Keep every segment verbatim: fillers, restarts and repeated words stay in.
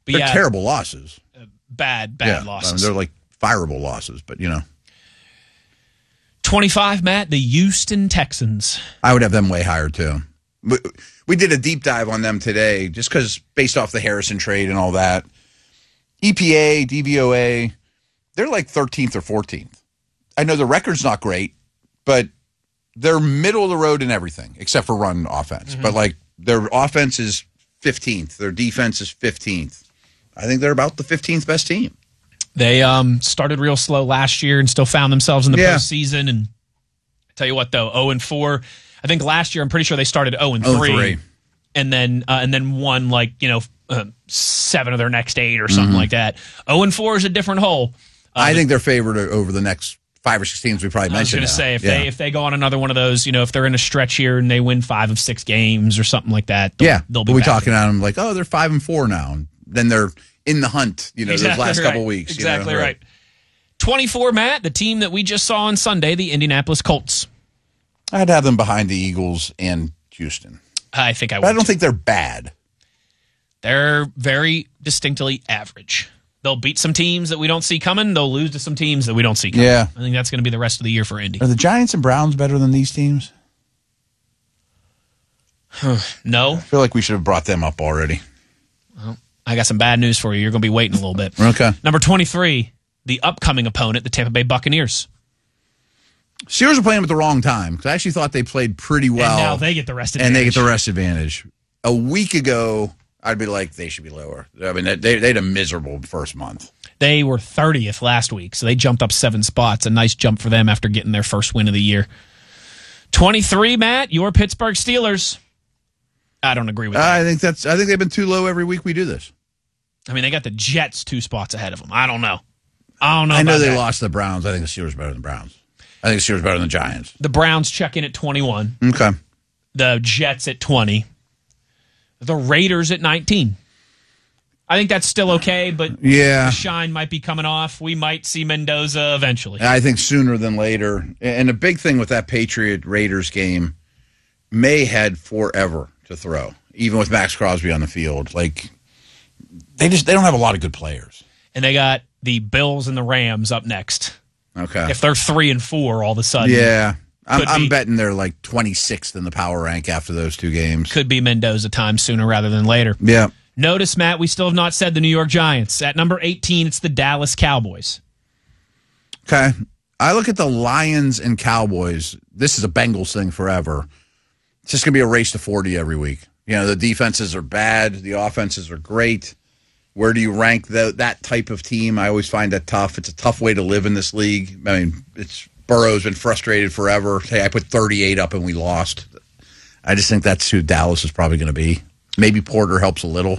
But they're yeah, terrible losses. Uh, bad, bad yeah, losses. I mean, they're like fireable losses, but, you know. twenty-five, Matt, the Houston Texans. I would have them way higher, too. We, we did a deep dive on them today just because based off the Harrison trade and all that. E P A, D V O A, they're like thirteenth or fourteenth. I know the record's not great, but they're middle of the road in everything except for run offense. Mm-hmm. But, like, their offense is fifteenth. Their defense is fifteenth. I think they're about the fifteenth best team. They um, started real slow last year and still found themselves in the yeah. postseason. And I tell you what, though, oh and four. I think last year, I'm pretty sure they started oh and three. And then uh, and then won, like, you know, uh, seven of their next eight or something mm-hmm. like that. oh and four is a different hole. Uh, I think they're favored over the next five or six teams we probably mentioned. I was going to say, if yeah. they if they go on another one of those, you know, if they're in a stretch here and they win five of six games or something like that, they'll, yeah, they'll be we'll back be talking about them like, oh, they're five and four now. And then they're in the hunt, you know, exactly those last right. couple weeks. Exactly you know, right. right. twenty-four, Matt, the team that we just saw on Sunday, the Indianapolis Colts. I'd have them behind the Eagles and Houston. I think I would. But I don't too. think they're bad. They're very distinctly average. They'll beat some teams that we don't see coming. They'll lose to some teams that we don't see coming. Yeah. I think that's going to be the rest of the year for Indy. Are the Giants and Browns better than these teams? No. I feel like we should have brought them up already. Well, I got some bad news for you. You're going to be waiting a little bit. Okay. Number twenty-three, the upcoming opponent, the Tampa Bay Buccaneers. Steelers are playing them at the wrong time because I actually thought they played pretty well. And now they get the rest advantage. And they get the rest advantage. A week ago, I'd be like, they should be lower. I mean, they, they had a miserable first month. They were thirtieth last week, so they jumped up seven spots. A nice jump for them after getting their first win of the year. twenty-three, Matt, your Pittsburgh Steelers. I don't agree with that. I think that's. I think they've been too low every week we do this. I mean, they got the Jets two spots ahead of them. I don't know. I don't know. I know they that. lost the Browns. I think the Steelers are better than the Browns. I think the Steelers are better than the Giants. The Browns check in at twenty-one. Okay. The Jets at twenty. The Raiders at nineteen. I think that's still okay, but yeah. the shine might be coming off. We might see Mendoza eventually. I think sooner than later. And a big thing with that Patriot-Raiders game, May had forever to throw, even with Max Crosby on the field. Like, they just they don't have a lot of good players. And they got the Bills and the Rams up next. Okay. If they're three and four all of a sudden. Yeah. I'm, be, I'm betting they're like twenty-sixth in the power rank after those two games. Could be Mendoza time sooner rather than later. Yeah. Notice, Matt, we still have not said the New York Giants. At number eighteen, it's the Dallas Cowboys. Okay. I look at the Lions and Cowboys. This is a Bengals thing forever. It's just going to be a race to forty every week. You know, the defenses are bad. The offenses are great. Where do you rank the, that type of team? I always find that tough. It's a tough way to live in this league. I mean, it's Burrow's been frustrated forever. Hey, I put thirty-eight up and we lost. I just think that's who Dallas is probably going to be. Maybe Porter helps a little.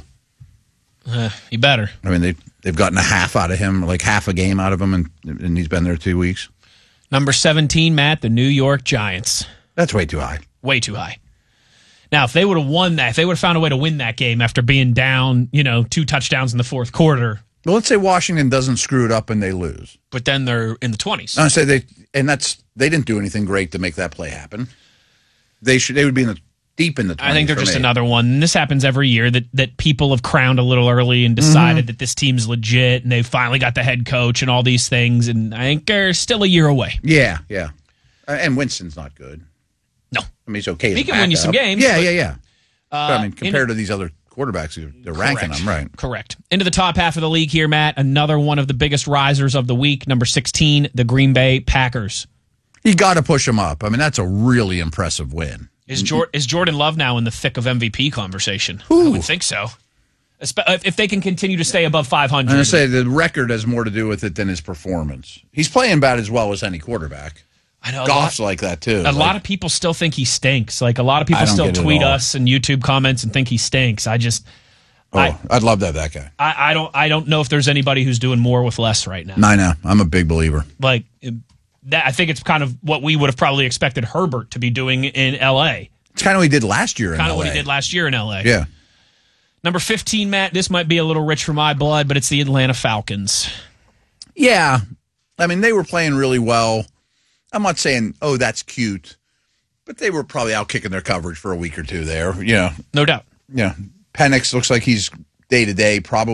Uh, you better. I mean, they, they've gotten a half out of him, like half a game out of him, and, and he's been there two weeks. Number seventeen, Matt, the New York Giants. That's way too high. Way too high. Now, if they would have won that, if they would have found a way to win that game after being down, you know, two touchdowns in the fourth quarter. Well, let's say Washington doesn't screw it up and they lose. But then they're in the twenties. I say they, and that's they didn't do anything great to make that play happen. They should. They would be in the deep in the twenties. I think they're just me. another one. And this happens every year that that people have crowned a little early and decided mm-hmm. that this team's legit and they've finally got the head coach and all these things. And I think they're still a year away. Yeah, yeah. Uh, and Winston's not good. No, I mean he's okay. He can win you some games. Yeah, but, yeah, yeah. Uh, but, I mean, compared into, to these other quarterbacks, they're correct, ranking them right. Correct. Into the top half of the league here, Matt. Another one of the biggest risers of the week. Number sixteen, the Green Bay Packers. You got to push them up. I mean, that's a really impressive win. Is, Jor- is Jordan Love now in the thick of M V P conversation? Ooh. I would think so. If they can continue to stay above five hundred. I'm going to say the record has more to do with it than his performance. He's playing about as well as any quarterback. I know. Goff's lot, like that, too. A like, lot of people still think he stinks. Like, a lot of people still tweet us and YouTube comments and think he stinks. I just... Oh, I, I'd love to have that guy. I, I don't I don't know if there's anybody who's doing more with less right now. I know. I'm a big believer. Like, that, I think it's kind of what we would have probably expected Herbert to be doing in L A. It's kind of what he did last year in kind L A. Kind of what he did last year in L A. Yeah. Number fifteen, Matt, this might be a little rich for my blood, but it's the Atlanta Falcons. Yeah. I mean, they were playing really well. I'm not saying, oh, that's cute, but they were probably out kicking their coverage for a week or two there. You know, no doubt. Yeah. You know, Penix looks like he's day-to-day, probably.